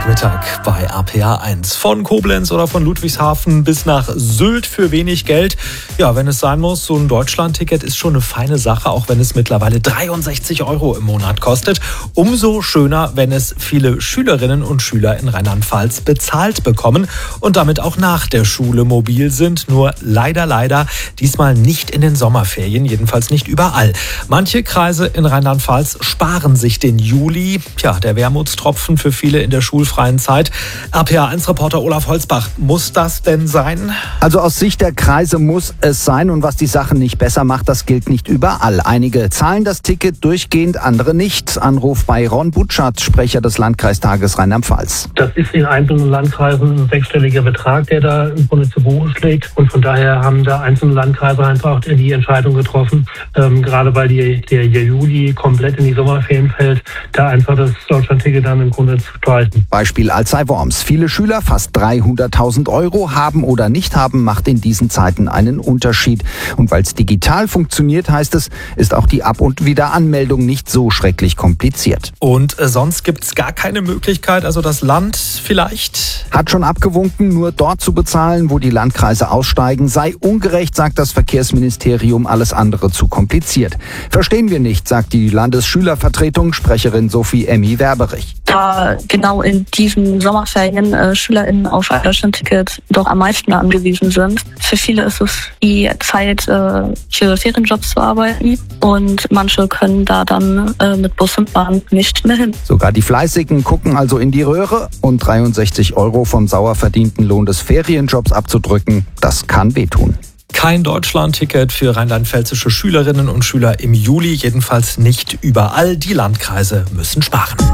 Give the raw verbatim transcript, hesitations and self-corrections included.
Mittag bei A P A eins. Von Koblenz oder von Ludwigshafen bis nach Sylt für wenig Geld. Ja, wenn es sein muss, so ein Deutschland-Ticket ist schon eine feine Sache, auch wenn es mittlerweile dreiundsechzig Euro im Monat kostet. Umso schöner, wenn es viele Schülerinnen und Schüler in Rheinland-Pfalz bezahlt bekommen und damit auch nach der Schule mobil sind. Nur leider, leider diesmal nicht in den Sommerferien, jedenfalls nicht überall. Manche Kreise in Rheinland-Pfalz sparen sich den Juli. Tja, der Wermutstropfen für viele in der Schulfreien Zeit. A P A eins Reporter Olaf Holzbach, muss das denn sein? Also aus Sicht der Kreise muss es sein, und was die Sache nicht besser macht, das gilt nicht überall. Einige zahlen das Ticket durchgehend, andere nicht. Anruf bei Ron Butschert, Sprecher des Landkreistages Rheinland-Pfalz. Das ist in einzelnen Landkreisen ein sechsstelliger Betrag, der da im Grunde zu Buche schlägt, und von daher haben da einzelne Landkreise einfach die Entscheidung getroffen, ähm, gerade weil die, der Juli komplett in die Sommerferien fällt, da einfach das Deutschlandticket dann im Grunde zu streichen. Beispiel Alzey-Worms. Viele Schüler, fast dreihunderttausend Euro, haben oder nicht haben, macht in diesen Zeiten einen Unterschied. Und weil es digital funktioniert, heißt es, ist auch die Ab- und Wiederanmeldung nicht so schrecklich kompliziert. Und äh, sonst gibt es gar keine Möglichkeit, also das Land vielleicht? Hat schon abgewunken, nur dort zu bezahlen, wo die Landkreise aussteigen, sei ungerecht, sagt das Verkehrsministerium, alles andere zu kompliziert. Verstehen wir nicht, sagt die Landesschülervertretung, Sprecherin Sophie Emmy Werberich. Da genau in diesen Sommerferien äh, SchülerInnen auf ein Deutschlandticket doch am meisten angewiesen sind. Für viele ist es die Zeit, äh, für Ferienjobs zu arbeiten, und manche können da dann äh, mit Bus und Bahn nicht mehr hin. Sogar die Fleißigen gucken also in die Röhre, und dreiundsechzig Euro vom sauer verdienten Lohn des Ferienjobs abzudrücken, das kann wehtun. Kein Deutschland-Ticket für rheinland-pfälzische Schülerinnen und Schüler im Juli, jedenfalls nicht überall. Die Landkreise müssen sparen.